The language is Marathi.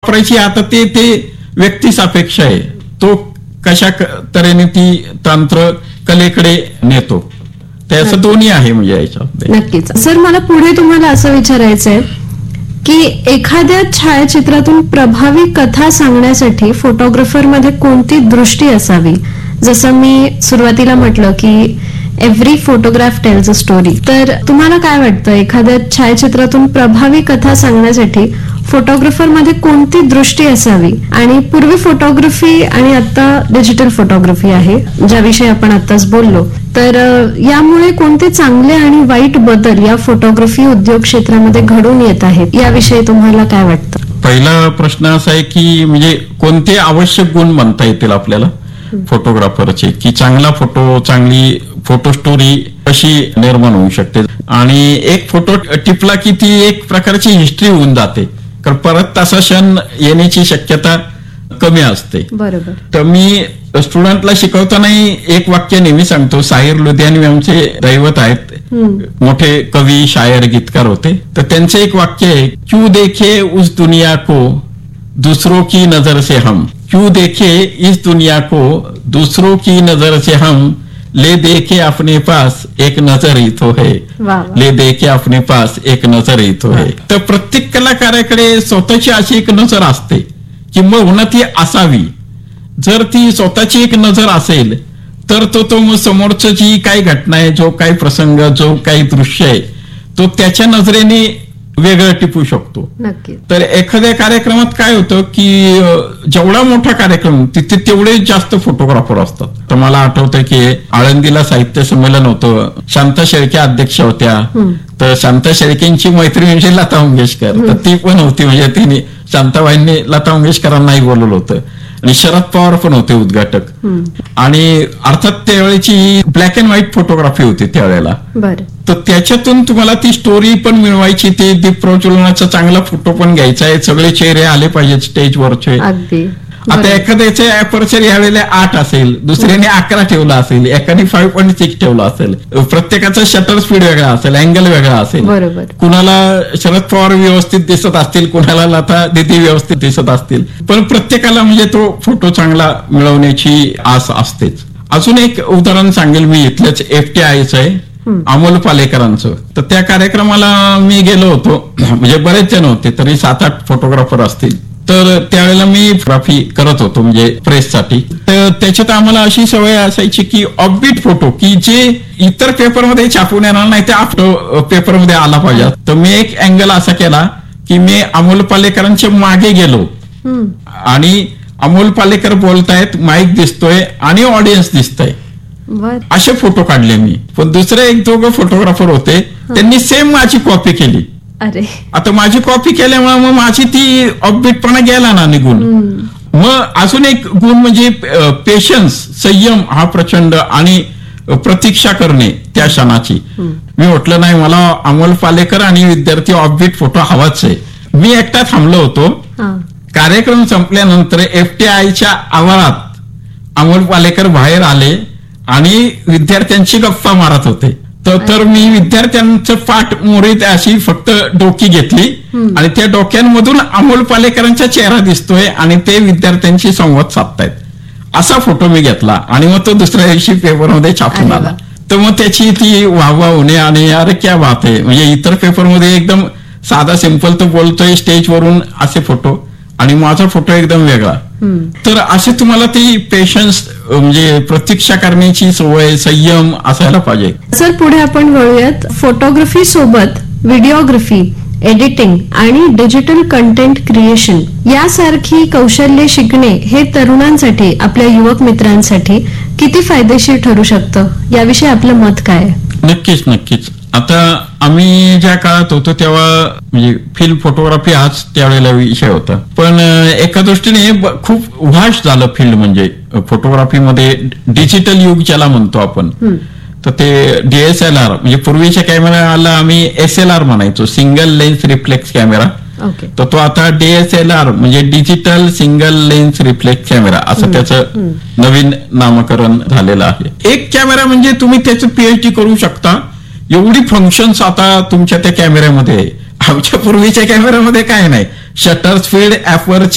वापरायची आता ते व्यक्ती सापेक्ष आहे. तो कशा तऱ्हेने ती तंत्र कलेकडे नेतो ते असं दोन्ही आहे म्हणजे याच्यात. नक्कीच सर, मला पुढे तुम्हाला असं विचारायचंय की एखाद्या छायाचित्रातून प्रभावी कथा सांगण्यासाठी फोटोग्राफर मध्ये कोणती दृष्टी असावी? जसं मी सुरुवातीला म्हटलं की every photograph tails a story. तर तुम्हाला काय वाटतं, एखाद्या छायाचित्रातून प्रभावी कथा सांगण्यासाठी फोटोग्राफर मध्ये कोणती दृष्टी असावी? आणि पूर्वी फोटोग्राफी आणि आता डिजिटल फोटोग्राफी आहे ज्याविषयी आपण आताच बोललो, तर यामुळे कोणते चांगले आणि वाईट बदल या फोटोग्राफी उद्योग क्षेत्रामध्ये घडून येत आहेत याविषयी तुम्हाला काय वाटतं? पहिला प्रश्न असा आहे की म्हणजे कोणते आवश्यक गुण म्हणता येतील आपल्याला फोटोग्राफरचे, की चांगला फोटो, चांगली फोटो स्टोरी कशी निर्माण होऊ शकते. आणि एक फोटो टिपला की ती एक प्रकारची हिस्ट्री होऊन जाते, कारण परत तसा क्षण येण्याची शक्यता कमी असते. बरोबर. तर मी स्टुडंटला शिकवताना एक वाक्य नेहमी सांगतो. साहिर लुधियानवी आमचे दैवत आहेत, मोठे कवी, शायर, गीतकार होते. तर त्यांचे एक वाक्य आहे, क्यों देखे उस दुनिया को दूसरों की नजर से हम, क्यों देखे इस दुनिया को दूसरों की नजर से हम, ले देखे अपने पास एक नजर ही तो है, ले देखे अपने पास एक नजर ही तो है. तर प्रत्येक कलाकाराकडे स्वतःची अशी एक नजर असते किंवा ती असावी. जर ती स्वतःची एक नजर असेल तर तो मग समोरचं जी काही घटना आहे, जो काही प्रसंग, जो काही दृश्य आहे, तो त्याच्या नजरेने वेगळं टिपू शकतो. तर एखाद्या कार्यक्रमात काय होतं की जेवढा मोठा कार्यक्रम तिथे तेवढे जास्त फोटोग्राफर असतात. तर मला आठवतं की आळंदीला साहित्य संमेलन होतं, शांता शेळके अध्यक्ष होत्या. तर शांता शेळकेंची मैत्रीण म्हणजे लता मंगेशकर, तर ती पण होती. म्हणजे तिने शांताबाईंनी लता मंगेशकरांनाही बोलवलं होतं. आणि शरद पवार पण होते उद्घाटक. आणि अर्थात त्यावेळेची ब्लॅक अँड व्हाईट फोटोग्राफी होती त्यावेळेला. तर त्याच्यातून तुम्हाला ती स्टोरी पण मिळवायची, ते दीप प्रज्वलनाचा चांगला फोटो पण घ्यायचा आहे, सगळे चेहरे आले पाहिजेत स्टेजवरचे. आता एखाद्याचे अपर्चर यावेळेला 8 असेल, दुसऱ्याने 11 ठेवला असेल, एकाने 5.6 ठेवला असेल, प्रत्येकाचा शटर स्पीड वेगळा असेल, अँगल वेगळा असेल. कुणाला शरद पवार व्यवस्थित दिसत असतील, कुणाला लता दीदी व्यवस्थित दिसत असतील, पण प्रत्येकाला म्हणजे तो फोटो चांगला मिळवण्याची आस असतेच. अजून एक उदाहरण सांगेल मी, इथल्याच FTIचं आहे, अमोल पालेकरांचं. तर त्या कार्यक्रमाला मी गेलो होतो, म्हणजे बरेच जण होते, तरी 7-8 फोटोग्राफर असतील. तर त्यावेळेला मी फोटोग्राफी करत होतो म्हणजे प्रेससाठी. तर त्याच्यात आम्हाला अशी सवय असायची की ऑफबीट फोटो, की जे इतर पेपरमध्ये छापून येणार नाही त्या पेपरमध्ये आला पाहिजे. तर मी एक अँगल असा केला की मी अमोल पालेकरांच्या मागे गेलो आणि अमोल पालेकर बोलतायत, माईक दिसतोय आणि ऑडियन्स दिसतंय, असे फोटो काढले मी. पण दुसरे 1-2 फोटोग्राफर होते, त्यांनी सेम माझी कॉपी केली. आता माझी कॉपी केल्यामुळे मग माझी ती ऑफबीटपणा गेला ना निघून. मग अजून एक गुण म्हणजे पेशन्स, संयम हा प्रचंड, आणि प्रतीक्षा करणे त्या क्षणाची. मी म्हटलं नाही, मला अमोल पालेकर आणि विद्यार्थी ऑफबीट फोटो हवाच आहे. मी एकटा थांबलो होतो. कार्यक्रम संपल्यानंतर FTIच्या आवारात अमोल पालेकर बाहेर आले आणि विद्यार्थ्यांची गप्पा मारत होते. तर मी विद्यार्थ्यांचं पाठ मोरीत अशी फक्त डोकी घेतली आणि त्या डोक्यांमधून अमोल पालेकरांचा चेहरा दिसतोय आणि ते विद्यार्थ्यांशी संवाद साधतायत, असा फोटो मी घेतला. आणि मग तो दुसऱ्या दिवशी पेपरमध्ये छापून आला. तर मग त्याची ती वाहवा होणे आणि अरे क्या बात आहे, म्हणजे इतर पेपरमध्ये एकदम साधा सिंपल तो बोलतोय स्टेजवरून असे फोटो, आणि माझा फोटो एकदम वेगळा. तर असे तुम्हाला ती पेशन्स म्हणजे प्रतीक्षा करण्याची सवय, संयम असायला पाहिजे. सर, पुढे आपण वळूयात. फोटोग्राफी सोबत व्हिडिओग्राफी, एडिटिंग आणि डिजिटल कंटेंट क्रिएशन यासारखी कौशल्य शिकणे हे तरुणांसाठी, आपल्या युवक मित्रांसाठी किती फायदेशीर ठरू शकतं, याविषयी आपलं मत काय आहे? नक्कीच. आता आम्ही ज्या काळात होतो तेव्हा म्हणजे फिल्म फोटोग्राफी हाच त्यावेळेला विषय होता. पण एका दृष्टीने खूप व्हास्ट झालं फील्ड, म्हणजे फोटोग्राफीमध्ये डिजिटल युग ज्याला म्हणतो आपण. तर ते DSLR म्हणजे पूर्वीच्या कॅमेराला आम्ही SLR म्हणायचो, सिंगल लेन्स रिफ्लेक्स कॅमेरा. तर तो आता DSLR म्हणजे digital single lens reflex camera असं त्याचं नवीन नामकरण झालेलं आहे. एक कॅमेरा म्हणजे तुम्ही त्याचं PhD करू शकता, एवढी फंक्शन्स आता तुमच्या त्या कॅमेऱ्यामध्ये आहे. आमच्या पूर्वीच्या कॅमेऱ्यामध्ये काय नाही, शटर स्पीड, ॲपर्चर,